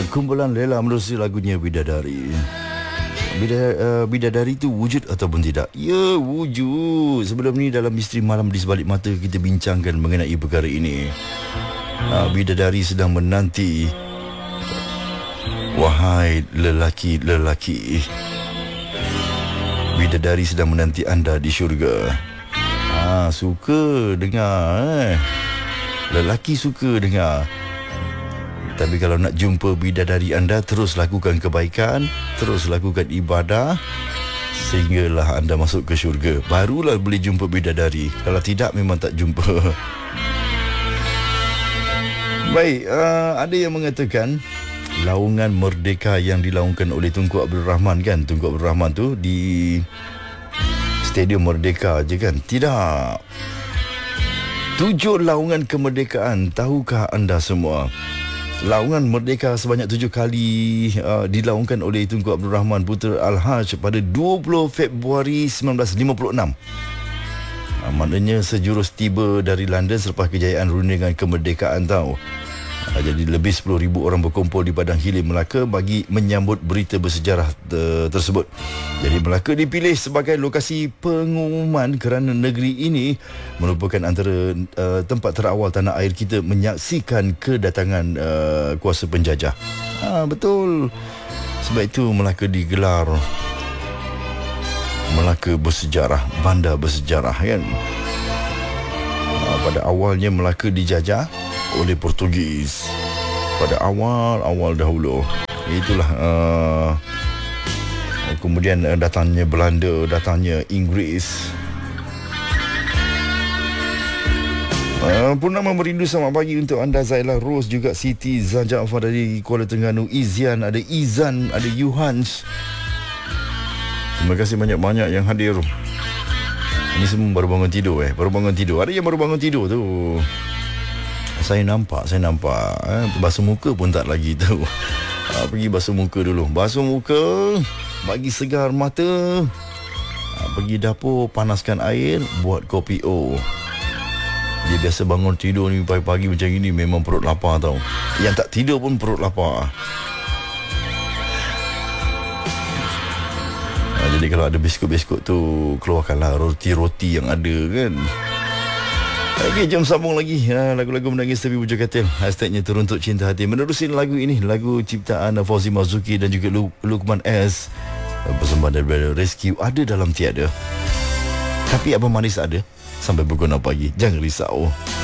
Kumpulan Lela menerusi lagunya Bidadari. Bidadari itu wujud ataupun tidak? Ya, wujud. Sebelum ni dalam Misteri Malam di Sebalik Mata kita bincangkan mengenai perkara ini. Bidadari sedang menanti. Wahai lelaki-lelaki, bidadari sedang menanti anda di syurga. Suka dengar lelaki suka dengar. Tapi kalau nak jumpa bidadari anda, terus lakukan kebaikan, terus lakukan ibadah, sehinggalah anda masuk ke syurga. Barulah boleh jumpa bidadari. Kalau tidak, memang tak jumpa. Baik, ada yang mengatakan laungan Merdeka yang dilaungkan oleh Tunku Abdul Rahman kan. Tunku Abdul Rahman tu di Stadium Merdeka je kan. Tidak. 7 laungan kemerdekaan. Tahukah anda semua? Laungan Merdeka sebanyak 7 kali dilaungkan oleh Tunku Abdul Rahman Putera Al-Haj pada 20 Februari 1956. Maknanya sejurus tiba dari London selepas kejayaan rundingan kemerdekaan tau. Jadi lebih 10,000 orang berkumpul di Padang Hilir Melaka bagi menyambut berita bersejarah tersebut. Jadi Melaka dipilih sebagai lokasi pengumuman kerana negeri ini merupakan antara tempat terawal tanah air kita menyaksikan kedatangan kuasa penjajah. Betul. Sebab itu Melaka digelar Melaka bersejarah, bandar bersejarah kan. Pada awalnya Melaka dijajah oleh Portugis pada awal dahulu. Itulah kemudian datangnya Belanda, datangnya Inggeris. Purnama merindu selamat pagi untuk anda Zailah Rose, juga Siti Zajaafar dari Kuala Terengganu, Izian, ada Izan, ada Yuhans. Terima kasih banyak-banyak yang hadir. Ini semua baru bangun tidur baru bangun tidur. Ada yang baru bangun tidur tu. Saya nampak basuh muka pun tak lagi tu. Pergi basuh muka dulu. Basuh muka, bagi segar mata. Pergi dapur, panaskan air, buat kopi O. Dia biasa bangun tidur ni pagi-pagi macam ini, memang perut lapar tau. Yang tak tidur pun perut lapar. Jadi kalau ada biskut-biskut tu, keluarkanlah roti-roti yang ada kan. Okey, jom sambung lagi lagu-lagu menangis tapi bujur katil. Hashtagnya Teruntuk Cinta Hati. Menerusi lagu ini, lagu ciptaan Fauzi Marzuki dan juga Luqman S. Persembahan daripada Rescue, Ada Dalam Tiada. Tapi Abang Manis ada sampai pukul 6 pagi. Jangan risau.